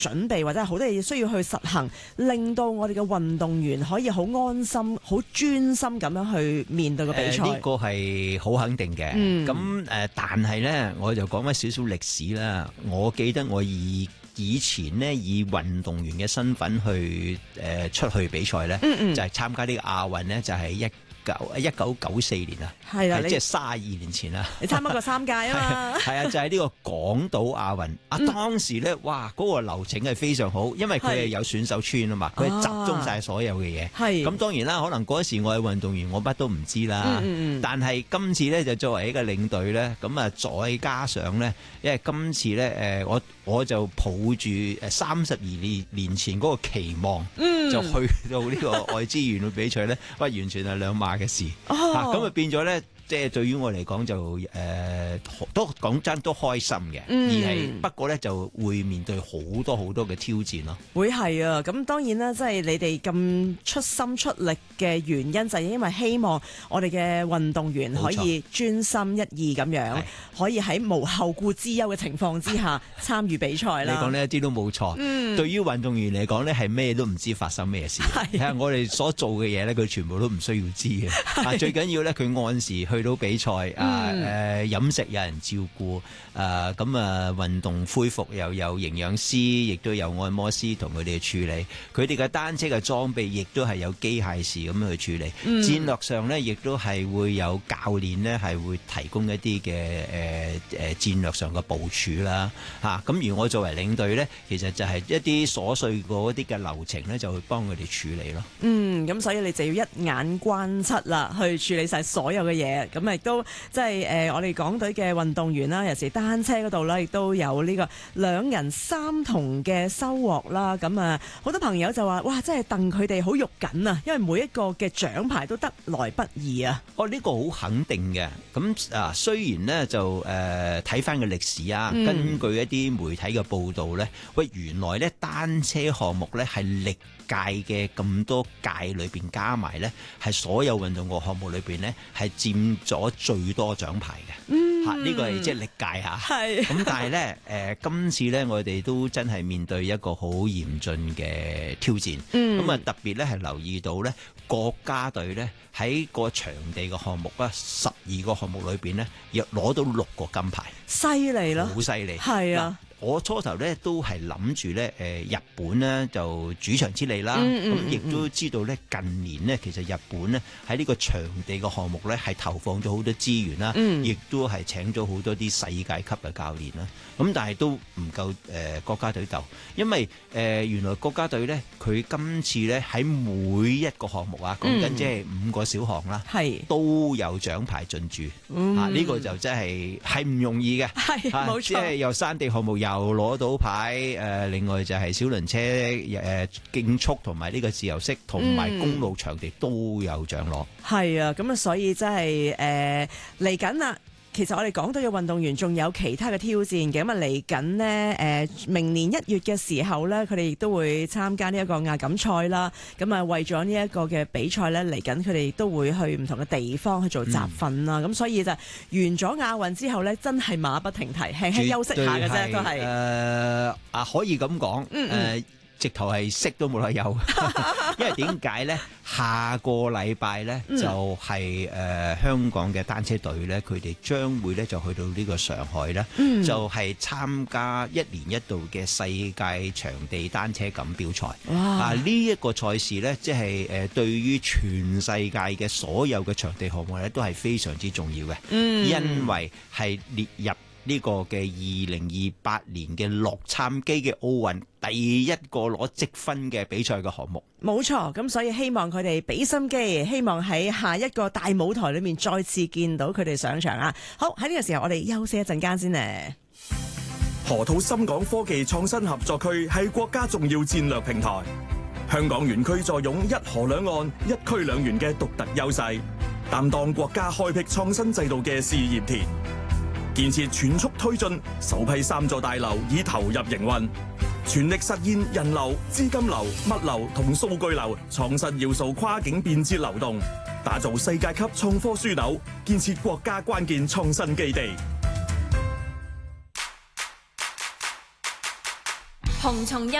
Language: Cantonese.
準備或者好多嘢需要去實行，令到我哋嘅運動員可以好安心、好專心咁樣去面對個比賽？ 呢個係好肯定嘅。咁但係呢，我就講翻少少歷史啦。我記得我以前呢，以運動員嘅身份去出去比賽呢，就係參加呢個亞運呢，就係1994年啊， 係啦， 即係32年前啦。 你參加過3屆啊嘛？ 係啊，就係呢個港島亞運啊。當時咧，哇，嗰個流程係非常好，因為佢係有選手村啊嘛，佢係集中晒所有嘅嘢。係咁，當然啦，可能嗰時我係運動員，我乜都唔知啦。但係今次咧就作為一個領隊咧，咁啊再加上咧，因為今次咧我就抱住32年前嗰個期望，就去到呢個愛知縣去比賽咧，哇，完全係兩碼嘅事。咁啊變咗咧。即係對於我嚟講就都講真都開心嘅，而係不過咧就會面對好多嘅挑戰咯。會係啊，咁當然啦，即係你哋咁出心出力嘅原因就係因為希望我哋嘅運動員可以專心一意咁樣，可以喺無後顧之憂嘅情況之下參與比賽啦。你講呢一啲都冇錯。對於運動員嚟講咧，係咩都唔知發生咩事。係我哋所做嘅嘢咧，佢全部都唔需要知嘅。最緊要咧，佢按時去到比賽飲食有人照顧，咁運動恢復又有營養師，亦都有按摩師同佢哋處理。佢哋嘅單車嘅裝備亦都係有機械士咁樣去處理。戰略上呢，亦都係會有教練呢係會提供一啲嘅戰略上嘅部署啦。咁而我作為領隊呢，其實就係一啲瑣碎嗰啲嘅流程呢，就去幫佢哋處理咯。咁所以你就要一眼關七啦，去處理晒所有嘅嘢。咁亦都即係我哋港隊嘅運動員啦，尤其是單車嗰度啦，亦都有呢個2人3銅嘅收穫啦。咁好多朋友就話：哇，真係戥佢哋好肉緊啊！因為每一個嘅獎牌都得來不易啊。呢個好肯定嘅。咁雖然呢就睇翻個歷史啊，根據一啲媒體嘅報導呢，喂，原來呢單車項目呢係歷屆嘅咁多屆裏邊加埋呢，係所有運動嘅項目裏邊呢，係佔咗最多獎牌嘅。呢個係即係歷屆嚇。咁但係呢，今次呢，我哋都真係面對一個好嚴峻嘅挑戰。特別呢係留意到呢，國家隊呢喺個場地嘅項目啦，12個項目裏邊呢，亦攞到6個金牌，犀利啦，好犀利。係啊。我初頭咧都係諗住咧，日本呢就主場之利啦。咁亦都知道咧，近年呢其實日本呢喺呢個場地嘅項目咧係投放咗好多資源啦，亦都係請咗好多啲世界級嘅教練啦。咁但係都唔夠國家隊鬥，因為原來國家隊咧佢今次咧喺每一個項目啊，講緊即係5個小項啦，都有獎牌進駐。呢個就真係唔容易嘅。冇錯，即係有山地項目又攞到牌，另外就係小輪車、競速同埋呢個自由式同埋公路場地都有獎攞。係啊，咁所以真係嚟緊啦。其實我哋港隊嘅運動員仲有其他嘅挑戰嘅，咁嚟緊呢，明年1月嘅時候呢，佢哋亦都會參加呢一個亞錦賽啦。咁為咗呢一個嘅比賽呢，嚟緊佢哋亦都會去唔同嘅地方去做集訓啦。咁所以就完咗亞運之後呢，真係馬不停蹄，輕輕休息下嘅啫，都係可以咁講。直頭係息都冇得有，因為點解呢？下個禮拜呢，就係香港嘅單車隊呢，佢哋將會呢就去到呢個上海呢，就係參加1年1度嘅世界場地單車錦標賽。呢一個賽事呢，即係對於全世界嘅所有嘅場地項目呢，都係非常之重要嘅，因為係列入呢個嘅2028年嘅洛杉磯嘅奧運第一個攞積分嘅比賽嘅項目。冇錯，咁所以希望佢哋俾心機，希望喺下一個大舞台裏面再次見到佢哋上場啊！好，喺呢個時候我哋休息一陣間先咧。 河套深港科技創新合作區係國家重要戰略平台，香港園區坐擁一河兩岸、一區兩園嘅獨特優勢，擔當國家開闢創新制度嘅試驗田。建設全速推進，首批3座大樓已投入營運，全力實現人流、資金流、物流同數據流創新要素跨境便捷流動，打造世界級創科樞紐，建設國家關鍵創新基地。 紅重重印